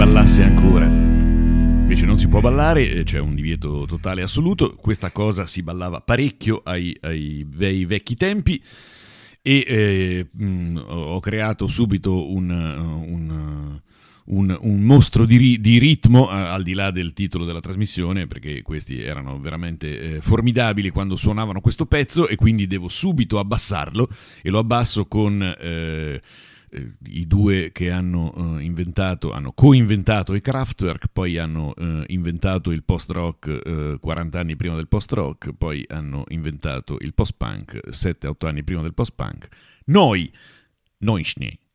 ballasse ancora. Invece non si può ballare, c'è un divieto totale assoluto. Questa cosa si ballava parecchio ai vecchi tempi e ho creato subito un mostro di ritmo al di là del titolo della trasmissione, perché questi erano veramente formidabili quando suonavano questo pezzo, e quindi devo subito abbassarlo, e lo abbasso con i due che hanno coinventato i Kraftwerk, poi hanno inventato il post-rock 40 anni prima del post-rock, poi hanno inventato il post-punk 7-8 anni prima del post-punk. Noi Schnee.